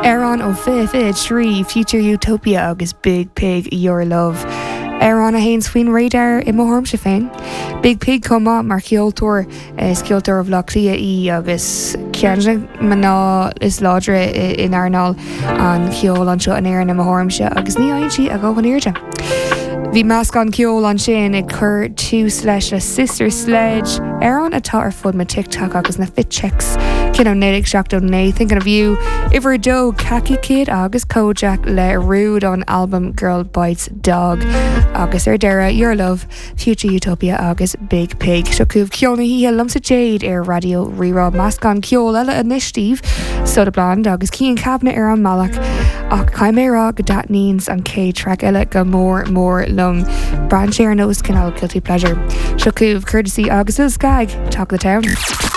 Éireann ó fi trí Future Utopia agus Big Pig Your Love. Éireann a haon faoin radar I mo se féin. Big Pig comá mar ceoltóir scioltóir bhlach clia í agus ceanne maná is ládra in airnáil an ceol an seo an éan na mo se agus ní aintí a go bhaníirte. Bhí meas gan ceol an sin ag chur tús leis le Sister Sledge Éireann atá ar fud me TikTok agus na fit checks cin ó nédig seach do né thinking of you Iver do Khaki Kid agus Kojak le Rude on album Girl Bites Dog agus deire Your Love Future Utopia agus Big Pig so cúb ceolna hí lumsa Jade ar radio rirá meas gan ceol eile initiative so de bland agus cían cabna ar an malach ach caiimérá go dat níns an cé track eile go mór lung brand sé ar nós canal Guilty Pleasure so cúb courtesy agus is gag Talk the Town.